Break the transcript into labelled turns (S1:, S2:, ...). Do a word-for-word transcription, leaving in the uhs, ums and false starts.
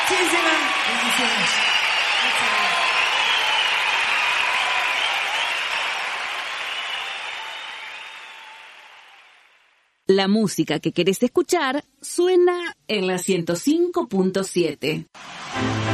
S1: Muchísimas bendiciones.
S2: La música que querés escuchar suena en la ciento cinco punto siete.